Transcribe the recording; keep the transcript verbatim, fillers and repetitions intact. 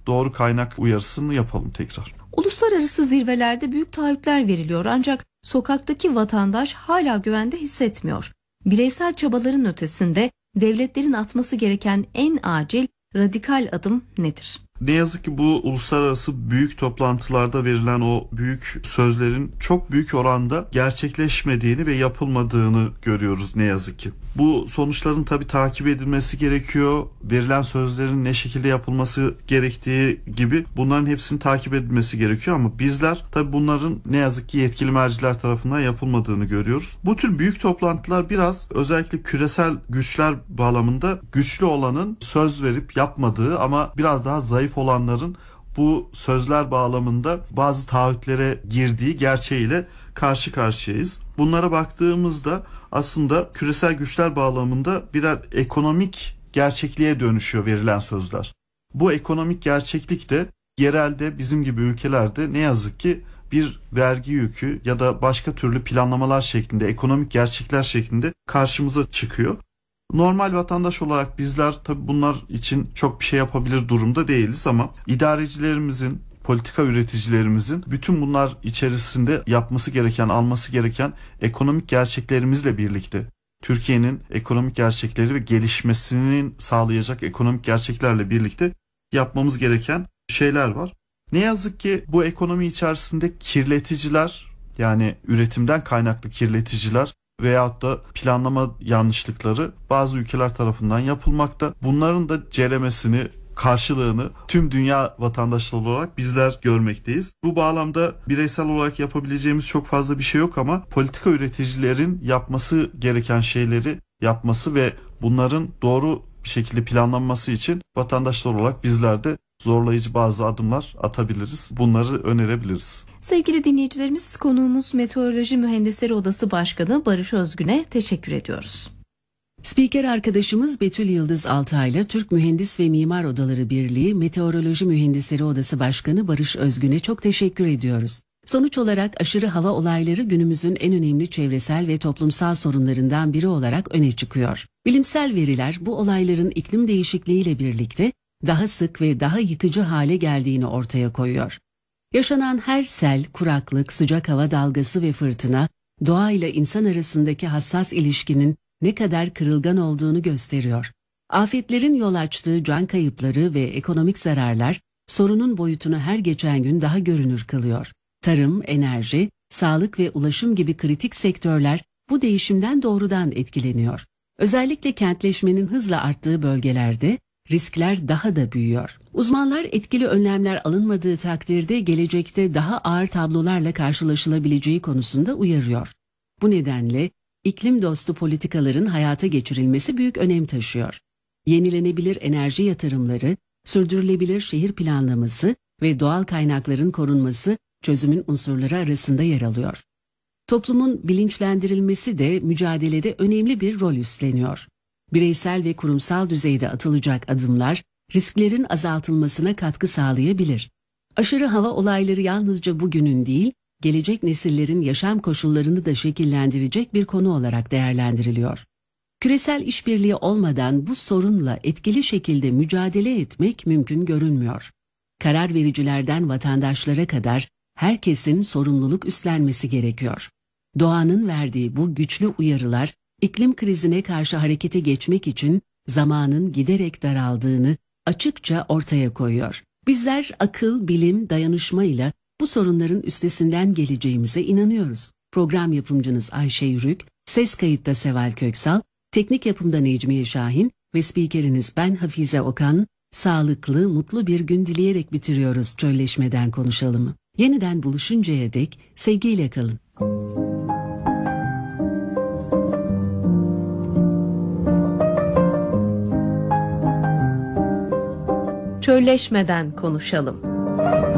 doğru kaynak uyarısını yapalım tekrar. Uluslararası zirvelerde büyük taahhütler veriliyor ancak sokaktaki vatandaş hala güvende hissetmiyor. Bireysel çabaların ötesinde devletlerin atması gereken en acil radikal adım nedir? Ne yazık ki bu uluslararası büyük toplantılarda verilen o büyük sözlerin çok büyük oranda gerçekleşmediğini ve yapılmadığını görüyoruz ne yazık ki. Bu sonuçların tabii takip edilmesi gerekiyor. Verilen sözlerin ne şekilde yapılması gerektiği gibi bunların hepsinin takip edilmesi gerekiyor ama bizler tabii bunların ne yazık ki yetkili merciler tarafından yapılmadığını görüyoruz. Bu tür büyük toplantılar biraz özellikle küresel güçler bağlamında güçlü olanın söz verip yapmadığı ama biraz daha zayıf olanların bu sözler bağlamında bazı taahhütlere girdiği gerçeğiyle karşı karşıyayız. Bunlara baktığımızda aslında küresel güçler bağlamında birer ekonomik gerçekliğe dönüşüyor verilen sözler. Bu ekonomik gerçeklik de yerelde bizim gibi ülkelerde ne yazık ki bir vergi yükü ya da başka türlü planlamalar şeklinde, ekonomik gerçekler şeklinde karşımıza çıkıyor. Normal vatandaş olarak bizler tabii bunlar için çok bir şey yapabilir durumda değiliz ama idarecilerimizin, politika üreticilerimizin bütün bunlar içerisinde yapması gereken, alması gereken ekonomik gerçeklerimizle birlikte Türkiye'nin ekonomik gerçekleri ve gelişmesinin sağlayacak ekonomik gerçeklerle birlikte yapmamız gereken şeyler var. Ne yazık ki bu ekonomi içerisinde kirleticiler, yani üretimden kaynaklı kirleticiler veyahut da planlama yanlışlıkları bazı ülkeler tarafından yapılmakta. Bunların da ceremesini, karşılığını tüm dünya vatandaşları olarak bizler görmekteyiz. Bu bağlamda bireysel olarak yapabileceğimiz çok fazla bir şey yok ama politika üreticilerin yapması gereken şeyleri yapması ve bunların doğru bir şekilde planlanması için vatandaşlar olarak bizler de zorlayıcı bazı adımlar atabiliriz. Bunları önerebiliriz. Sevgili dinleyicilerimiz, konuğumuz Meteoroloji Mühendisleri Odası Başkanı Barış Özgün'e teşekkür ediyoruz. Spiker arkadaşımız Betül Yıldız Altay'la Türk Mühendis ve Mimar Odaları Birliği Meteoroloji Mühendisleri Odası Başkanı Barış Özgün'e çok teşekkür ediyoruz. Sonuç olarak aşırı hava olayları günümüzün en önemli çevresel ve toplumsal sorunlarından biri olarak öne çıkıyor. Bilimsel veriler bu olayların iklim değişikliğiyle birlikte daha sık ve daha yıkıcı hale geldiğini ortaya koyuyor. Yaşanan her sel, kuraklık, sıcak hava dalgası ve fırtına, doğa ile insan arasındaki hassas ilişkinin ne kadar kırılgan olduğunu gösteriyor. Afetlerin yol açtığı can kayıpları ve ekonomik zararlar, sorunun boyutunu her geçen gün daha görünür kılıyor. Tarım, enerji, sağlık ve ulaşım gibi kritik sektörler bu değişimden doğrudan etkileniyor. Özellikle kentleşmenin hızla arttığı bölgelerde riskler daha da büyüyor. Uzmanlar etkili önlemler alınmadığı takdirde gelecekte daha ağır tablolarla karşılaşılabileceği konusunda uyarıyor. Bu nedenle iklim dostu politikaların hayata geçirilmesi büyük önem taşıyor. Yenilenebilir enerji yatırımları, sürdürülebilir şehir planlaması ve doğal kaynakların korunması çözümün unsurları arasında yer alıyor. Toplumun bilinçlendirilmesi de mücadelede önemli bir rol üstleniyor. Bireysel ve kurumsal düzeyde atılacak adımlar risklerin azaltılmasına katkı sağlayabilir. Aşırı hava olayları yalnızca bugünün değil, gelecek nesillerin yaşam koşullarını da şekillendirecek bir konu olarak değerlendiriliyor. Küresel işbirliği olmadan bu sorunla etkili şekilde mücadele etmek mümkün görünmüyor. Karar vericilerden vatandaşlara kadar herkesin sorumluluk üstlenmesi gerekiyor. Doğanın verdiği bu güçlü uyarılar, iklim krizine karşı harekete geçmek için zamanın giderek daraldığını açıkça ortaya koyuyor. Bizler akıl, bilim, dayanışmayla bu sorunların üstesinden geleceğimize inanıyoruz. Program yapımcınız Ayşe Yürük, ses kayıtta Seval Köksal, teknik yapımda Necmiye Şahin ve spikeriniz ben Hafize Okan. Sağlıklı, mutlu bir gün dileyerek bitiriyoruz Çölleşmeden Konuşalım'ı. Yeniden buluşuncaya dek sevgiyle kalın. Çölleşmeden konuşalım.